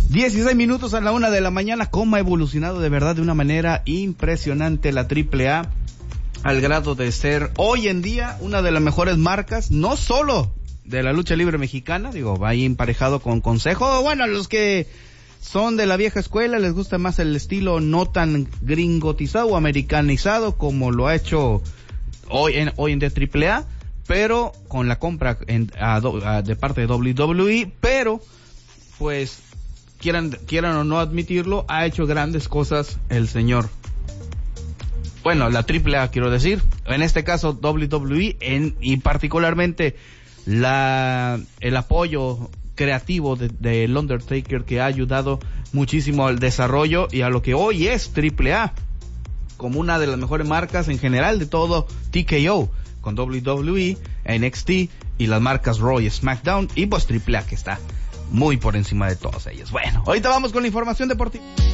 16 minutos a la 1 de la mañana. Cómo ha evolucionado de verdad de una manera impresionante la AAA, al grado de ser hoy en día una de las mejores marcas, no solo de la lucha libre mexicana, va ahí emparejado con Consejo. Bueno, los que son de la vieja escuela les gusta más el estilo no tan gringotizado o americanizado como lo ha hecho hoy en día AAA, pero con la compra de parte de WWE, pero pues quieran o no admitirlo, ha hecho grandes cosas el señor. Bueno, la AAA quiero decir, en este caso WWE, y particularmente el apoyo creativo del Undertaker, que ha ayudado muchísimo al desarrollo y a lo que hoy es AAA, como una de las mejores marcas en general de todo TKO, con WWE, NXT y las marcas Raw y SmackDown, y pues AAA, que está muy por encima de todos ellos. Bueno, ahorita vamos con la información deportiva.